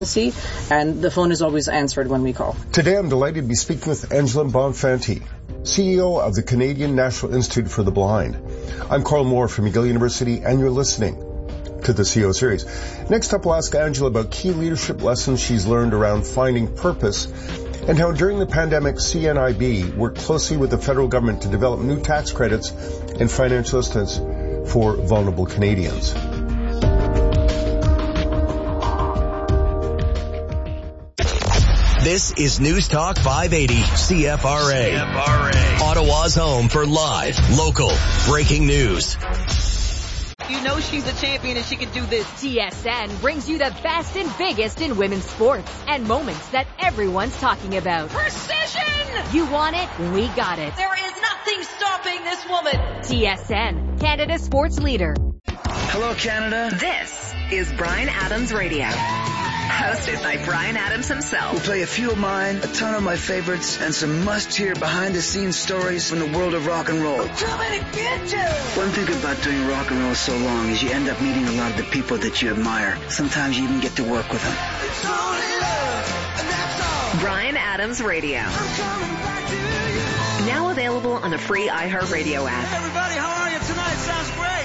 and the phone is always answered when we call. Today I'm delighted to be speaking with Angela Bonfanti, CEO of the Canadian National Institute for the Blind. I'm Carl Moore from McGill University, and you're listening to the CEO series. Next up, we'll ask Angela about key leadership lessons she's learned around finding purpose and how during the pandemic CNIB worked closely with the federal government to develop new tax credits and financial assistance for vulnerable Canadians. This is News Talk 580 CFRA. Ottawa's home for live, local, breaking news. You know she's a champion and she can do this. TSN brings you the best and biggest in women's sports and moments that everyone's talking about. Precision! You want it? We got it. There is nothing stopping this woman. TSN, Canada's sports leader. Hello, Canada. This is Bryan Adams Radio. Hosted by Bryan Adams himself. We'll play a few of mine, a ton of my favorites, and some must-hear behind-the-scenes stories from the world of rock and roll. Too many bitches! One thing about doing rock and roll so long is you end up meeting a lot of the people that you admire. Sometimes you even get to work with them. It's only love, and that's all. Bryan Adams Radio. I'm coming back to you. Now available on the free iHeartRadio app. Hey everybody, how are you tonight? Sounds great.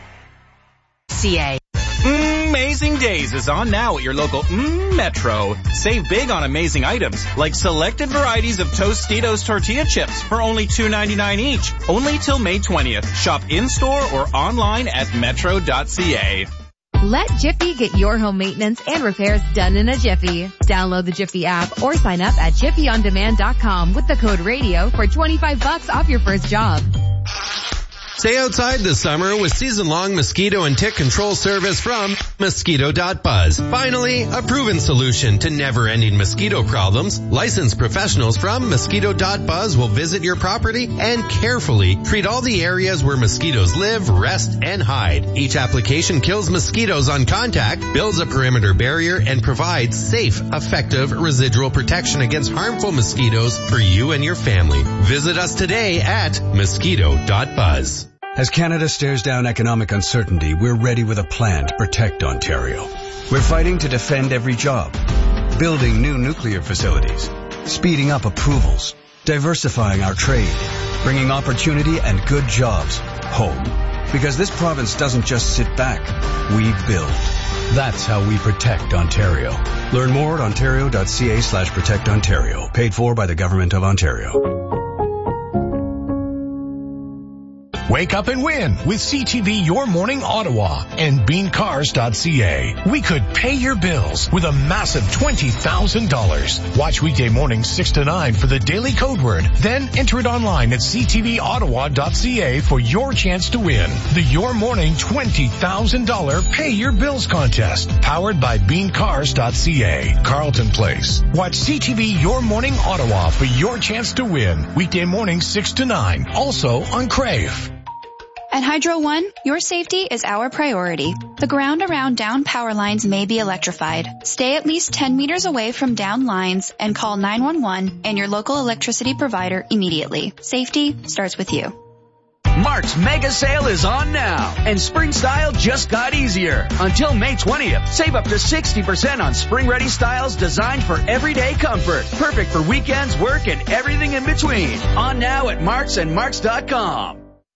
CA. Amazing Days is on now at your local Metro. Save big on amazing items like selected varieties of Tostitos tortilla chips for only $2.99 each. Only till May 20th. Shop in-store or online at metro.ca. Let Jiffy get your home maintenance and repairs done in a jiffy. Download the Jiffy app or sign up at jiffyondemand.com with the code RADIO for $25 off your first job. Stay outside this summer with season-long mosquito and tick control service from Mosquito.buzz. Finally, a proven solution to never-ending mosquito problems. Licensed professionals from Mosquito.buzz will visit your property and carefully treat all the areas where mosquitoes live, rest, and hide. Each application kills mosquitoes on contact, builds a perimeter barrier, and provides safe, effective residual protection against harmful mosquitoes for you and your family. Visit us today at Mosquito.buzz. As Canada stares down economic uncertainty, we're ready with a plan to protect Ontario. We're fighting to defend every job, building new nuclear facilities, speeding up approvals, diversifying our trade, bringing opportunity and good jobs home. Because this province doesn't just sit back, we build. That's how we protect Ontario. Learn more at ontario.ca/protectontario. Paid for by the Government of Ontario. Wake up and win with CTV Your Morning Ottawa and beancars.ca. We could pay your bills with a massive $20,000. Watch weekday mornings 6 to 9 for the daily code word. Then enter it online at ctvottawa.ca for your chance to win. The Your Morning $20,000 Pay Your Bills contest. Powered by beancars.ca. Carleton Place. Watch CTV Your Morning Ottawa for your chance to win. Weekday mornings 6 to 9. Also on Crave. At Hydro One, your safety is our priority. The ground around down power lines may be electrified. Stay at least 10 meters away from down lines and call 911 and your local electricity provider immediately. Safety starts with you. Mark's mega sale is on now, and spring style just got easier. Until May 20th, save up to 60% on spring-ready styles designed for everyday comfort. Perfect for weekends, work, and everything in between. On now at Marks and Marks.com.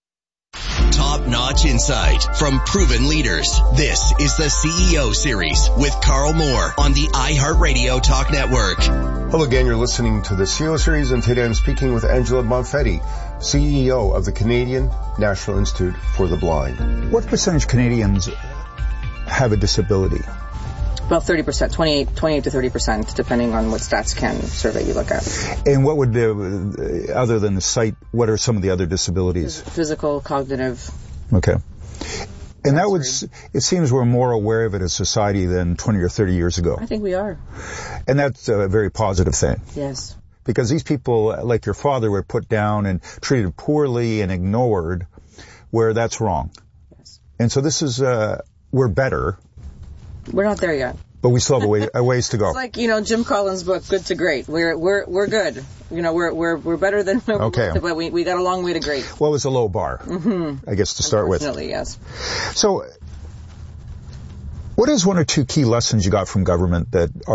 Top-notch insight from proven leaders. This is the CEO series with Carl Moore on the iHeartRadio Talk Network. Hello again, you're listening to the CEO series, and today I'm speaking with Angela Bonfanti, CEO of the Canadian National Institute for the Blind. What percentage of Canadians have a disability? About 30%, 28 to 30%, depending on what StatsCan survey you look at. And what would other than the sight, what are some of the other disabilities? Physical, cognitive. Okay. And that would, it seems we're more aware of it as society than 20 or 30 years ago. I think we are. And that's a very positive thing. Yes. Because these people, like your father, were put down and treated poorly and ignored, where that's wrong. Yes. And so this is, we're better. We're not there yet. But we still have a ways to go. It's like, Jim Collins' book, Good to Great. We're good. We're better than we were, but we got a long way to great. Well, it was a low bar, I guess, to start with. Definitely, yes. So, What is one or two key lessons you got from government that